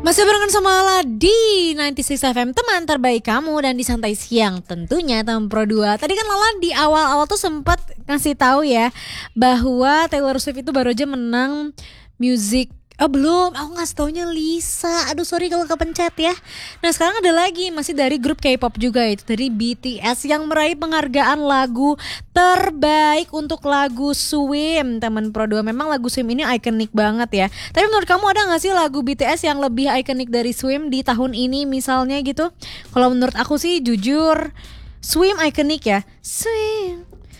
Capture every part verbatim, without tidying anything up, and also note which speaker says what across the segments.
Speaker 1: Masih barengan sama Lala di sembilan puluh enam F M, teman terbaik kamu, dan di Santai Siang tentunya teman Pro dua. Tadi kan Lala di awal-awal tuh sempat ngasih tahu ya bahwa Taylor Swift itu baru aja menang music. Oh belum, aku ngasih taunya Lisa. Aduh sorry kalau kepencet ya. Nah sekarang ada lagi, masih dari grup K-pop juga, itu dari B T S yang meraih penghargaan lagu terbaik untuk lagu Swim. Teman Pro dua, memang lagu Swim ini ikonik banget ya. Tapi menurut kamu ada gak sih lagu B T S yang lebih ikonik dari Swim di tahun ini misalnya gitu? Kalau menurut aku sih jujur Swim ikonik ya. Swim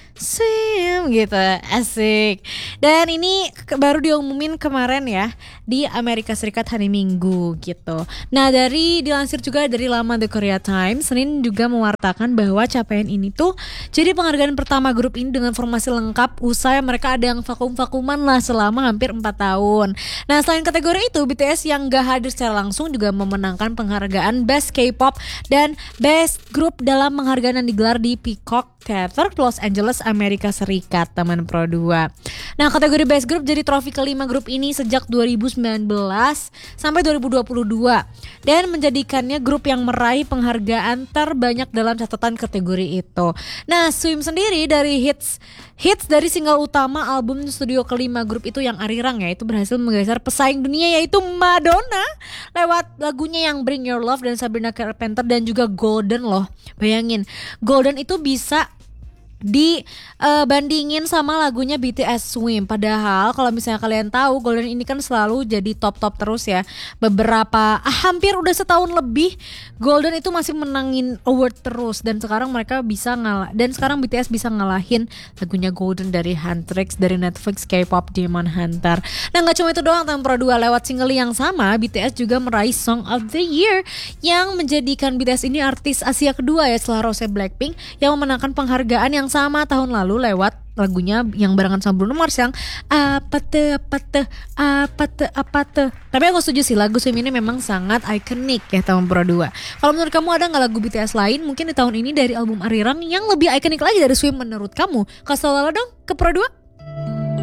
Speaker 1: Swim gitu, asik. Dan ini ke- baru diumumin kemarin ya di Amerika Serikat hari Minggu gitu. Nah dari dilansir juga dari laman The Korea Times, Senin juga mewartakan bahwa capaian ini tuh jadi penghargaan pertama grup ini dengan formasi lengkap usai mereka ada yang vakum-vakuman lah selama hampir empat tahun. Nah selain kategori itu, B T S yang gak hadir secara langsung juga memenangkan penghargaan Best K-pop dan Best Group dalam penghargaan yang digelar di Peacock Theater, Los Angeles, Amerika Serikat, teman Pro dua. Nah, kategori Best Group jadi trofi kelima grup ini sejak dua ribu sembilan belas sampai dua ribu dua puluh dua dan menjadikannya grup yang meraih penghargaan terbanyak dalam catatan kategori itu. Nah, Swim sendiri dari hits hits dari single utama album studio kelima grup itu yang Arirang ya, itu berhasil menggeser pesaing dunia yaitu Madonna lewat lagunya yang Bring Your Love dan Sabrina Carpenter dan juga Golden loh. Bayangin, Golden itu bisa dibandingin uh, sama lagunya B T S Swim. Padahal kalau misalnya kalian tahu, Golden ini kan selalu jadi top-top terus ya. Beberapa ah, hampir udah setahun lebih Golden itu masih menangin award terus, dan sekarang mereka bisa ngalah dan sekarang B T S bisa ngalahin lagunya Golden dari Huntrix dari Netflix K-pop Demon Hunter. Nah nggak cuma itu doang, teman Pro dua, lewat single yang sama B T S juga meraih Song of the Year yang menjadikan B T S ini artis Asia kedua ya setelah Rose Blackpink yang memenangkan penghargaan yang sama tahun lalu lewat lagunya yang barengan sama Bruno Mars yang apa te apa te apa te apa te. Tapi aku setuju sih, lagu Swim ini memang sangat ikonik ya teman Pro dua. Kalau menurut kamu ada nggak lagu B T S lain mungkin di tahun ini dari album Arirang yang lebih ikonik lagi dari Swim menurut kamu? Kasih tau dong ke Pro dua.